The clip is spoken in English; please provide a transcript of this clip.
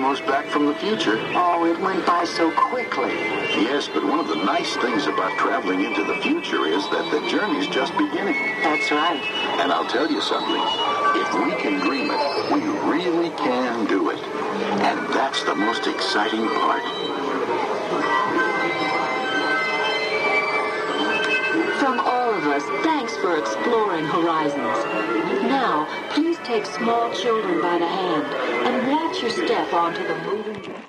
almost back from the future. Oh, it went by so quickly. Yes, but one of the nice things about traveling into the future is that the journey's just beginning. That's right. And I'll tell you something. If we can dream it, we really can do it. And that's the most exciting part. From all of us, thanks for exploring horizons. Now, please take small children by the hand and watch your step onto the moving